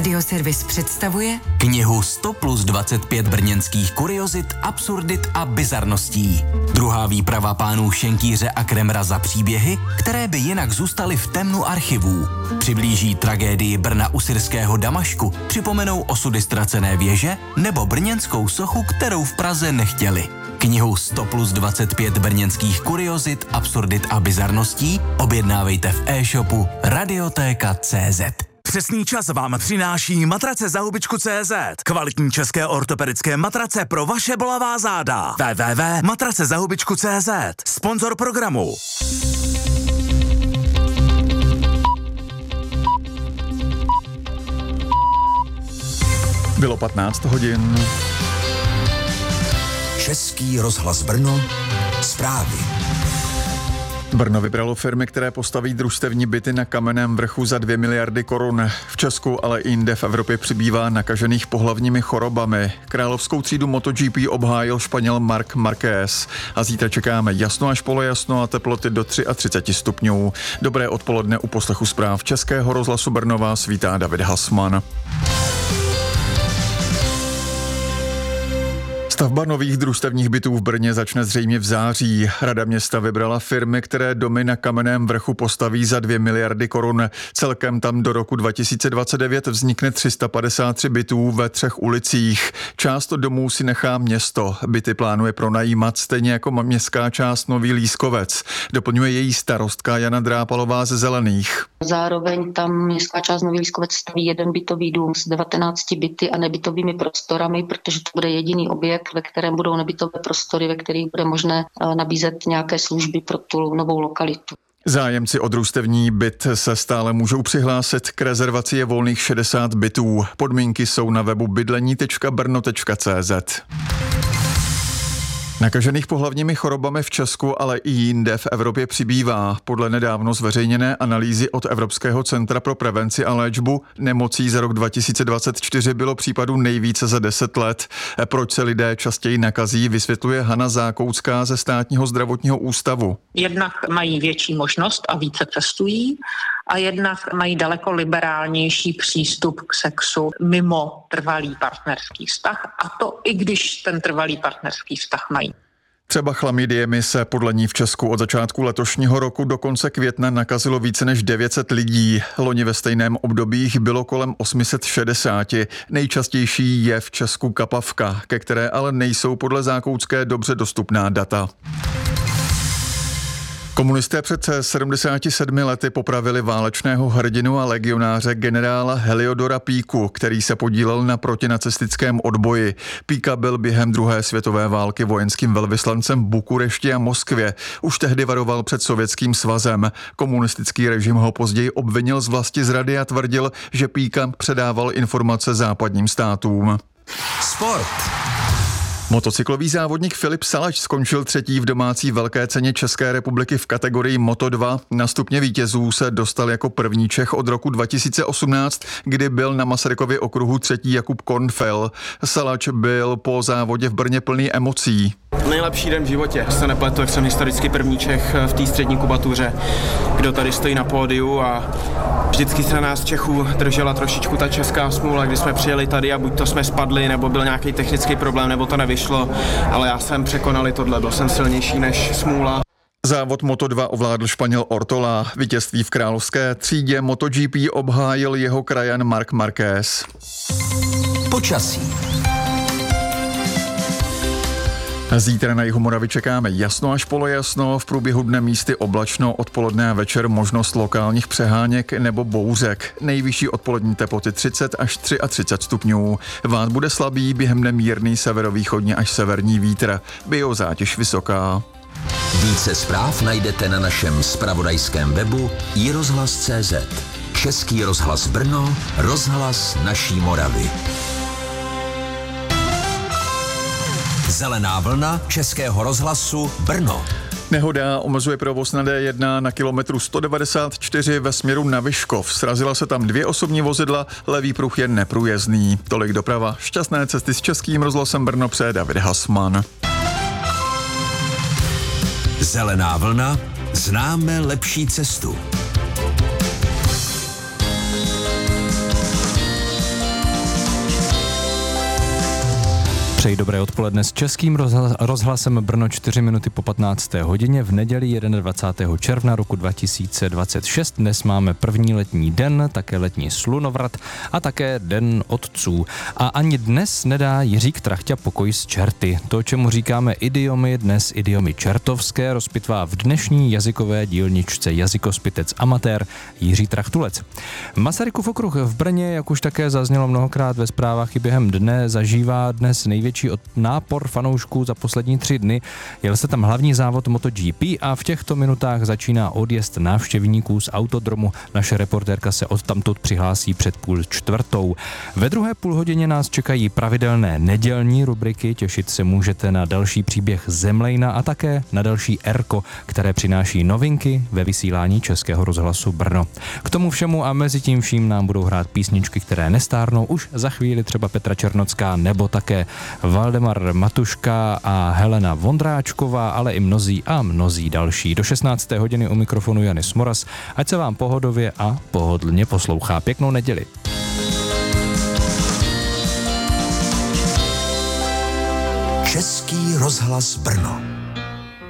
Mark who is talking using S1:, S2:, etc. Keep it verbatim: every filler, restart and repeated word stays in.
S1: Radioservis představuje
S2: knihu sto plus dvacet pět brněnských kuriozit, absurdit a bizarností. Druhá výprava pánů Šenkýře a Kremra za příběhy, které by jinak zůstaly v temnu archivů. Přiblíží tragédii Brna u syrského Damašku, připomenou osudy ztracené věže nebo brněnskou sochu, kterou v Praze nechtěli. Knihu sto plus dvacet pět brněnských kuriozit, absurdit a bizarností objednávejte v e-shopu radiotéka tečka cé zet.
S3: Přesný čas vám přináší matrace za hubičku tečka cé zet. Kvalitní české ortopedické matrace pro vaše bolavá záda. w w w tečka matrace za hubičku tečka cé zet. Sponzor programu.
S4: Bylo patnáct hodin.
S5: Český rozhlas Brno, zprávy.
S4: Brno vybralo firmy, které postaví družstevní byty na Kamenném vrchu za dvě miliardy korun. V Česku, ale i jinde v Evropě přibývá nakažených pohlavními chorobami. Královskou třídu MotoGP obhájil Španěl Marc Marquez. A zítra čekáme jasno až polojasno a teploty do třicet tři stupňů. Dobré odpoledne u poslechu zpráv Českého rozhlasu Brno vás vítá David Hasman. Stavba nových družstevních bytů v Brně začne zřejmě v září. Rada města vybrala firmy, které domy na Kamenném vrchu postaví za dvě miliardy korun. Celkem tam do roku dva tisíce dvacet devět vznikne tři sta padesát tři bytů ve třech ulicích. Část domů si nechá město. Byty plánuje pronajímat stejně jako městská část Nový Lískovec. Doplňuje její starostka Jana Drápalová ze Zelených.
S6: Zároveň tam městská část Nový Lískovec staví jeden bytový dům s devatenácti byty a nebytovými prostorami, protože to bude jediný objekt, ve kterém budou nebytové prostory, ve kterých bude možné nabízet nějaké služby pro tu novou lokalitu.
S4: Zájemci o družstevní byt se stále můžou přihlásit, k rezervaci je volných šedesát bytů. Podmínky jsou na webu bydlení tečka brno tečka cé zet. Nakažených pohlavními chorobami v Česku, ale i jinde v Evropě přibývá. Podle nedávno zveřejněné analýzy od Evropského centra pro prevenci a léčbu nemocí za rok dva tisíce dvacet čtyři bylo případů nejvíce za deset let. Proč se lidé častěji nakazí, vysvětluje Hana Zákoucká ze Státního zdravotního ústavu.
S7: Jednak mají větší možnost a více cestují a jednak mají daleko liberálnější přístup k sexu mimo trvalý partnerský vztah, a to i když ten trvalý partnerský vztah mají.
S4: Třeba chlamidiemi se podle ní v Česku od začátku letošního roku do konce května nakazilo více než devět set lidí. Loni ve stejném období jich bylo kolem osm set šedesát. Nejčastější je v Česku kapavka, ke které ale nejsou podle Zákoucké dobře dostupná data. Komunisté před sedmdesáti sedmi lety popravili válečného hrdinu a legionáře generála Heliodora Píku, který se podílel na protinacistickém odboji. Píka byl během druhé světové války vojenským velvyslancem v Bukurešti a Moskvě. Už tehdy varoval před Sovětským svazem. Komunistický režim ho později obvinil z vlastizrady a tvrdil, že Píka předával informace západním státům.
S5: Sport.
S4: Motocyklový závodník Filip Salač skončil třetí v domácí velké ceně České republiky v kategorii Moto dva. Na stupně vítězů se dostal jako první Čech od roku dva tisíce osmnáct, kdy byl na Masarykově okruhu třetí Jakub Kornfel. Salač byl po závodě v Brně plný emocí.
S8: Nejlepší den v životě, se nepletu, jak jsem historicky první Čech v té střední kubatuře, kdo tady stojí na pódiu, a vždycky se nás Čechů držela trošičku ta česká smůla, kdy jsme přijeli tady a buď to jsme spadli, nebo byl nějaký technický problém, nebo to nevyšlo, ale já jsem překonal i tohle, byl jsem silnější než smůla.
S4: Závod Moto dva ovládl Španěl Ortola. Vítězství v královské třídě MotoGP obhájil jeho krajan Marc Marquez.
S5: Počasí.
S4: Zítra na jihu Moravy čekáme jasno až polojasno, v průběhu dne místy oblačno, odpoledne a večer možnost lokálních přeháněk nebo bouřek. Nejvyšší odpolední teploty třicet až třicet tři stupňů. Vát bude slabý, během dne mírný severovýchodně až severní vítr. Biozátěž vysoká.
S5: Více zpráv najdete na našem zpravodajském webu i rozhlas tečka cé zet. Český rozhlas Brno, rozhlas naší Moravy. Zelená vlna Českého rozhlasu Brno.
S4: Nehoda omezuje provoz na dé jedna na kilometru sto devadesát čtyři ve směru na Vyškov. Srazila se tam dvě osobní vozidla, levý pruh je neprůjezdný. Tolik doprava. Šťastné cesty s Českým rozhlasem Brno přeje David Hasman.
S5: Zelená vlna, známe lepší cestu.
S1: Přeji dobré odpoledne s Českým rozhlasem Brno čtyři minuty po patnácté hodině v neděli dvacátého prvního června roku dva tisíce dvacet šest. Dnes máme první letní den, také letní slunovrat a také den otců. A ani dnes nedá Jiřík Trachťa pokoj s čerty. To, čemu říkáme idiomy, dnes idiomy čertovské, rozpitvá v dnešní jazykové dílničce jazykospitec amatér Jiří Trachtulec. Masarykův okruh v Brně, jak už také zaznělo mnohokrát ve zprávách i během dne, zažívá dnes největší nápor fanoušků za poslední tři dny. Jel se tam hlavní závod MotoGP a v těchto minutách začíná odjezd návštěvníků z autodromu. Naše reportérka se odtamtud přihlásí před půl čtvrtou. Ve druhé půlhodině nás čekají pravidelné nedělní rubriky. Těšit se můžete na další příběh Zemlejna a také na další Erko, které přináší novinky ve vysílání Českého rozhlasu Brno. K tomu všemu a mezi tím vším nám budou hrát písničky, které nestárnou už za chvíli, třeba Petra Černocká nebo také Valdemar Matuška a Helena Vondráčková, ale i mnozí a mnozí další. Do šestnácté hodiny u mikrofonu Janis Moras. Ať se vám pohodově a pohodlně poslouchá. Pěknou neděli.
S5: Český rozhlas Brno.